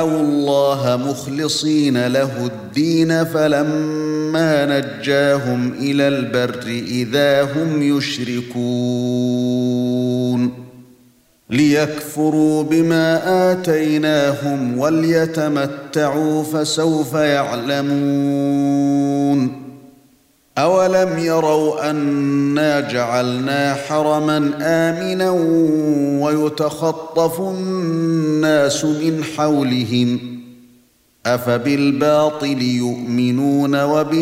الله مخلصين له الدين فلما نجاهم إلى البر إذا هم يشركون ليكفروا بما آتيناهم وليتمتعوا فسوف يعلمون أولم يروا أنا جعلنا حرما آمنا ويتخطف الناس من حولهم أفبالباطل يؤمنون